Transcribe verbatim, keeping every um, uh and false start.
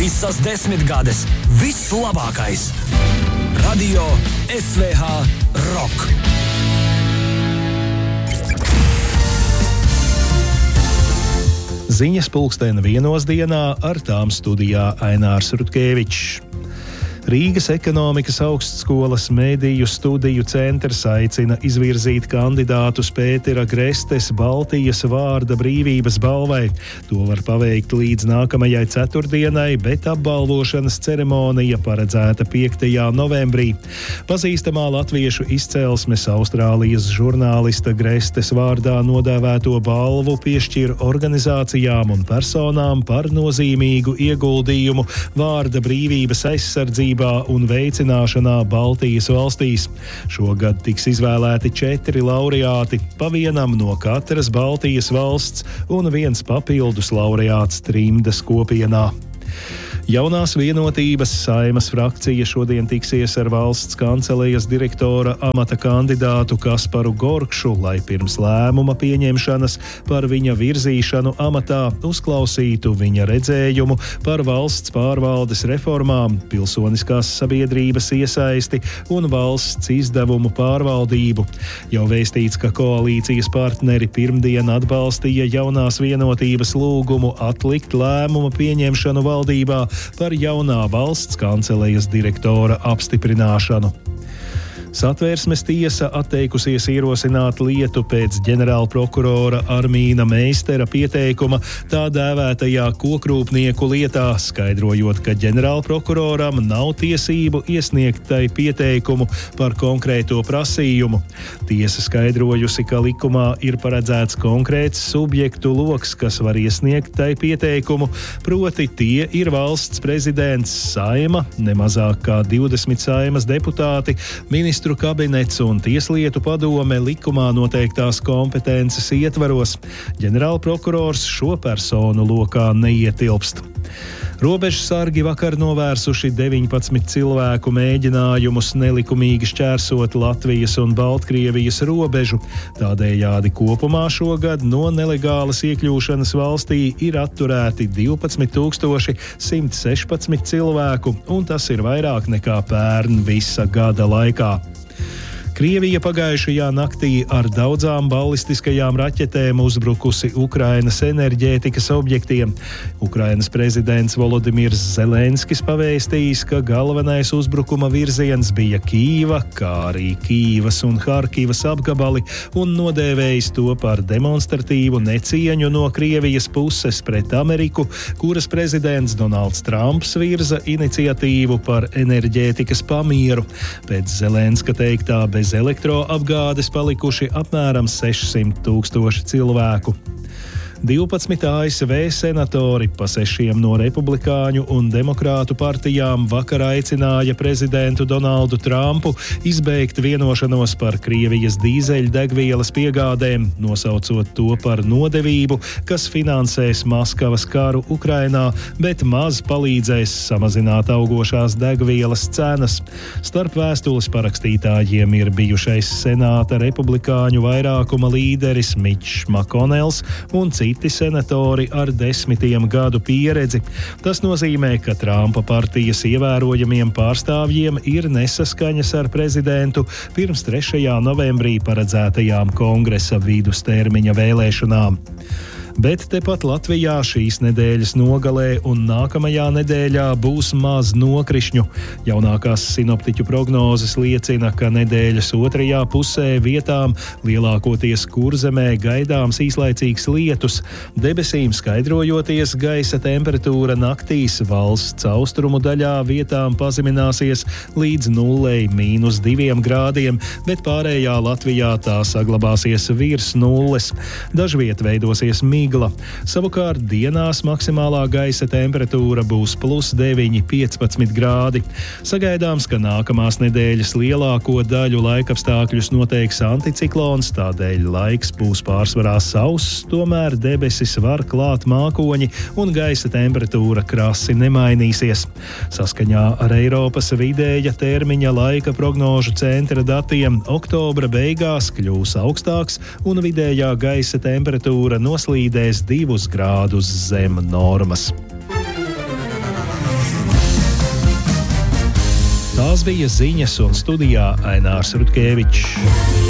Visas desmitgades vislabākais. Radio S V H Rock. Ziņas pulksteni vienos dienā, ar tām studijā Ainārs Rutkevičs. Rīgas ekonomikas augstskolas mediju studiju centrs aicina izvirzīt kandidātus Pētera Grestes Baltijas vārda brīvības balvai. To var paveikt līdz nākamajai ceturtdienai, bet apbalvošanas ceremonija paredzēta piektajā novembrī. Pazīstamā latviešu izcelsmes Austrālijas žurnālista Grestes vārdā nodēvēto balvu piešķir organizācijām un personām par nozīmīgu ieguldījumu vārda brīvības aizsardzībā un veicināšanā Baltijas valstīs. Šogad tiks izvēlēti četri laureāti, pa vienam no katras Baltijas valsts un viens papildus laureāts trimdas kopienā. Jaunās vienotības Saeimas frakcija šodien tiksies ar valsts kancelejas direktora amata kandidātu Kasparu Gorkšu, lai pirms lēmuma pieņemšanas par viņa virzīšanu amatā uzklausītu viņa redzējumu par valsts pārvaldes reformām, pilsoniskās sabiedrības iesaisti un valsts izdevumu pārvaldību. Jau vēstīts, ka koalīcijas partneri pirmdien atbalstīja jaunās vienotības lūgumu atlikt lēmuma pieņemšanu valdībā par jaunā valsts kancelejas direktora apstiprināšanu. Satversmes tiesa atteikusies ierosināt lietu pēc ģenerālprokurora Armīna Meistera pieteikuma tā dēvētajā kokrūpnieku lietā, skaidrojot, ka ģenerālprokuroram nav tiesību iesniegt tai pieteikumu par konkrēto prasījumu. Tiesa skaidrojusi, ka likumā ir paredzēts konkrēts subjektu loks, kas var iesniegt tai pieteikumu, proti tie ir valsts prezidents, Saeima, nemazāk kā divdesmit Saeimas deputāti, ministri Ministru kabinets un Tieslietu padome likumā noteiktās kompetences ietvaros. Ģenerālprokurors šo personu lokā neietilpst. Robežsargi vakar novērsuši deviņpadsmit cilvēku mēģinājumus nelikumīgi šķērsot Latvijas un Baltkrievijas robežu. Tādējādi kopumā šogad no nelegālas iekļūšanas valstī ir atturēti divpadsmit tūkstoši simt sešpadsmit cilvēku, un tas ir vairāk nekā pērn visa gada laikā. Krievija pagājušajā naktī ar daudzām ballistiskajām raķetēm uzbrukusi Ukrainas enerģētikas objektiem. Ukrainas prezidents Volodimirs Zelenskis pavēstījis, ka galvenais uzbrukuma virziens bija Kīva, kā arī Kīvas un Harkivas apgabali, un nodēvējis to par demonstratīvu necieņu no Krievijas puses pret Ameriku, kuras prezidents Donalds Trumps virza iniciatīvu par enerģētikas pamieru. Pēc Zelenska teiktā bez elektroapgādes palikuši apmēram sešsimt tūkstoši cilvēku. divpadsmit A S V senatori, pa sešiem no republikāņu un demokrātu partijām, vakar aicināja prezidentu Donaldu Trumpu izbeigt vienošanos par Krievijas dīzeļdegvielas piegādēm, nosaucot to par nodevību, kas finansēs Maskavas karu Ukrainā, bet maz palīdzēs samazināt augošās degvielas cenas. Starp vēstules parakstītājiem ir bijušais senāta republikāņu vairākuma līderis Mičs Makonels un citi Citi senatori ar desmitiem gadu pieredzi. Tas nozīmē, ka Trumpa partijas ievērojamiem pārstāvjiem ir nesaskaņas ar prezidentu pirms trešajā novembrī paredzētajām kongresa vidustermiņa vēlēšanām. Bet tepat Latvijā šīs nedēļas nogalē un nākamajā nedēļā būs maz nokrišņu. Jaunākās sinoptiķu prognozes liecina, ka nedēļas otrajā pusē vietām lielākoties Kurzemē gaidāms īslaicīgs lietus. Debesīm skaidrojoties, gaisa temperatūra naktīs valsts austrumu daļā vietām pazemināsies līdz nullei mīnus diviem grādiem, bet pārējā Latvijā tā saglabāsies virs nulles. Dažviet veidosies mīgla. Savukārt dienās maksimālā gaisa temperatūra būs plus deviņi piecpadsmit grādi. Sagaidāms, ka nākamās nedēļas lielāko daļu laikapstākļus noteiks anticiklons, tādēļ laiks būs pārsvarā sauss, tomēr debesis var klāt mākoņi un gaisa temperatūra krasi nemainīsies. Saskaņā ar Eiropas vidēja termiņa laika prognožu centra datiem oktobra beigās kļūs augstāks un vidējā gaisa temperatūra noslīdēs divus grādus zem normas. Tās bija ziņas, un studijā Ainārs Rutkevičs.